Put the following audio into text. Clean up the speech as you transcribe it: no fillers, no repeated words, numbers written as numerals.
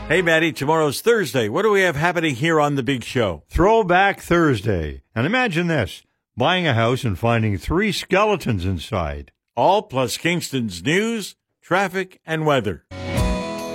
Hey, Maddie, tomorrow's Thursday. What do we have happening here on The Big Show? Throwback Thursday. And imagine this, buying a house and finding 3 skeletons inside. All plus Kingston's news, traffic, and weather.